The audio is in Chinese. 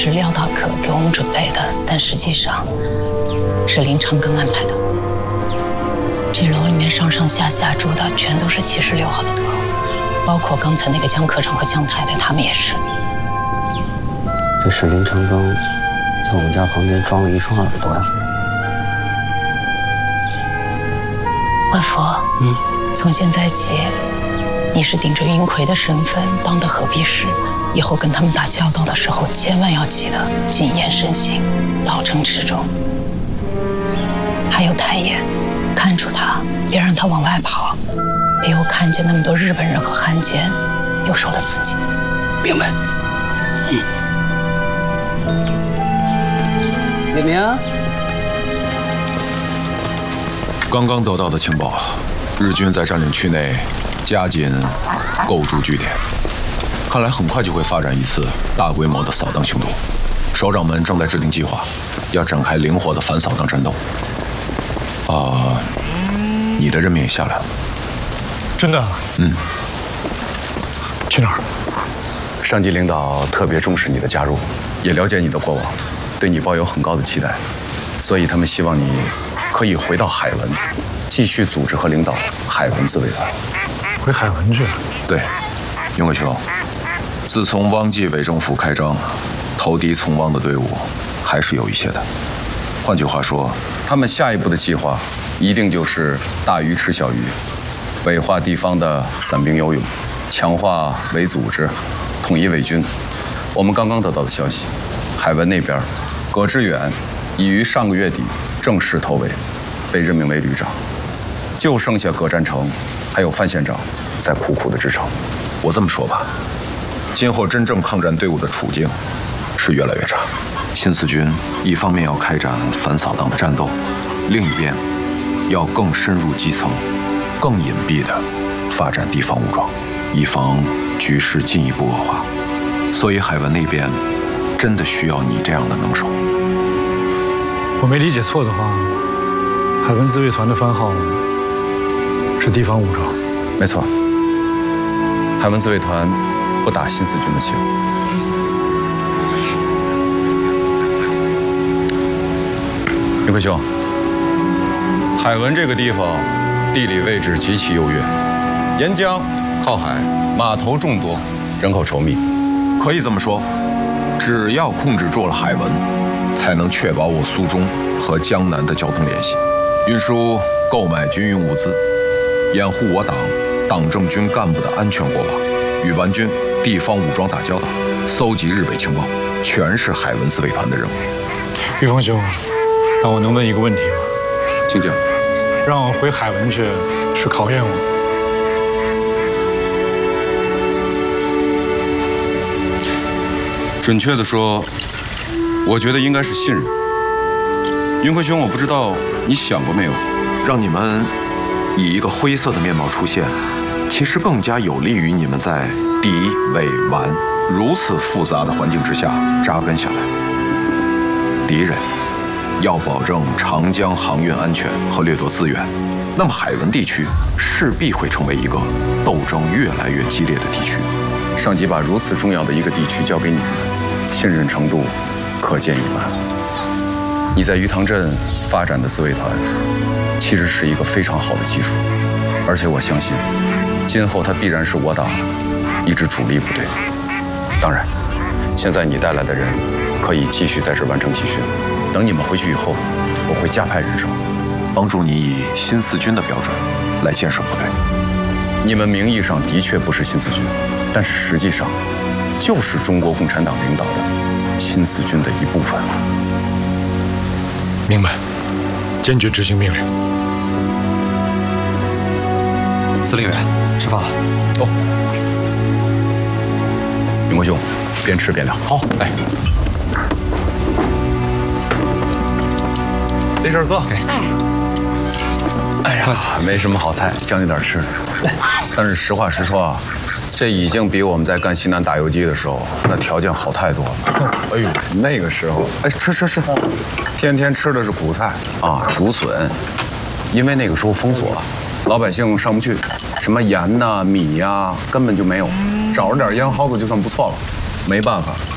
是廖大可给我们准备的，但实际上是林长庚安排的。这楼里面上上下下住的全都是76号的特务，包括刚才那个江科长和江太太，他们也是。 这是林长庚在我们家旁边装了一双耳朵呀。 外父，从现在起，你是顶着云魁的身份当的合璧师，以后跟他们打交道的时候，千万要记得谨言慎行，老成持重。还有太爷，看住他，别让他往外跑，别又看见那么多日本人和汉奸，又受了刺激。 明白。李明， 刚刚得到的情报，日军在占领区内加紧构筑据点，看来很快就会发展一次大规模的扫荡行动。首长们正在制定计划，要展开灵活的反扫荡战斗。你的任命也下来了。 真的？去哪儿？ 上级领导特别重视你的加入，也了解你的过往，对你抱有很高的期待，所以他们希望你可以回到海文，继续组织和领导海文自卫团。 回海文去？ 对，云贵兄，自从汪继伟政府开张，投敌从汪的队伍还是有一些的。换句话说，他们下一步的计划一定就是大鱼吃小鱼，伪化地方的散兵游勇，强化伪组织，统一伪军。我们刚刚得到的消息，海文那边，葛志远已于上个月底正式投伪，被任命为旅长，就剩下葛占成还有范县长在苦苦的支撑。我这么说吧，今后真正抗战队伍的处境是越来越差。新四军一方面要开展反扫荡的战斗，另一边要更深入基层、更隐蔽地发展地方武装，以防局势进一步恶化。所以海文那边真的需要你这样的能手。 我没理解错的话，海文自卫团的番号是地方武装。 没错，海文自卫团不打新四军的旗号。云贵兄，海文这个地方地理位置极其优越，沿江靠海，码头众多，人口稠密。可以这么说，只要控制住了海文，才能确保我苏中和江南的交通联系，运输、购买军用物资，掩护我党政军干部的安全过往，与顽军、地方武装打交道，搜集日伪情报，全是海文自卫团的任务。 玉峰兄，那我能问一个问题吗？ 请讲。 让我回海文去，是考验我。 准确地说，我觉得应该是信任。云辉兄，我不知道你想过没有，让你们以一个灰色的面貌出现，其实更加有利于你们在敌伪顽如此复杂的环境之下扎根下来。敌人要保证长江航运安全和掠夺资源，那么海文地区势必会成为一个斗争越来越激烈的地区。上级把如此重要的一个地区交给你们，信任程度可见一斑。你在鱼塘镇发展的自卫团，其实是一个非常好的基础，而且我相信，今后它必然是我党一支主力部队。当然，现在你带来的人可以继续在这完成集训，等你们回去以后，我会加派人手，帮助你以新四军的标准来建设部队。你们名义上的确不是新四军，但是实际上就是中国共产党领导的新四军的一部分。 明白，坚决执行命令。 司令员，吃饭了。 哦，云国兄，边吃边聊。 好， 来。这事儿做。给。哎呀，没什么好菜，将就点吃。但是实话实说啊，这已经比我们在干西南打游击的时候那条件好太多了。哎呦，那个时候，哎，吃，天天吃的是苦菜啊，竹笋，因为那个时候封锁，老百姓上不去，什么盐呐、米呀，根本就没有，找着点烟蒿子就算不错了。没办法，